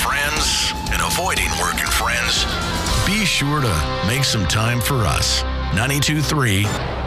friends and avoiding work and friends, be sure to make some time for us. 92.3